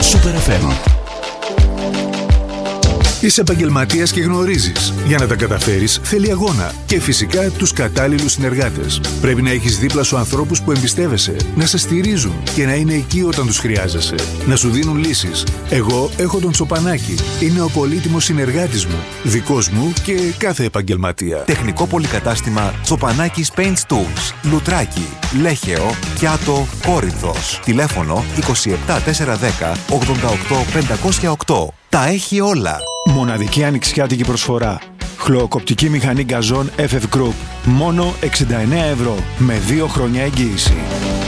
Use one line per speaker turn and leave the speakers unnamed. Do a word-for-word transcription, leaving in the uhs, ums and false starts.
Super εφ εμ.
Είσαι επαγγελματίας και γνωρίζεις. Για να τα καταφέρεις θέλει αγώνα και φυσικά τους κατάλληλους συνεργάτες. Πρέπει να έχεις δίπλα σου ανθρώπους που εμπιστεύεσαι, να σε στηρίζουν και να είναι εκεί όταν τους χρειάζεσαι. Να σου δίνουν λύσεις. Εγώ έχω τον Τσοπανάκη. Είναι ο πολύτιμος συνεργάτης μου, δικός μου και κάθε επαγγελματία.
Τεχνικό πολυκατάστημα Τσοπανάκης Paint Tools, Λουτράκι, Λέχεο, Κιάτο, Κόρινθος. Τηλέφωνο είκοσι επτά τετρακόσια δέκα ογδόντα οκτώ πεντακόσια οκτώ. Τα έχει όλα.
Μοναδική ανοιξιάτικη προσφορά. Χλωοκοπτική μηχανή γκαζόν εφ εφ Group. Μόνο εξήντα εννέα ευρώ με δύο χρόνια εγγύηση.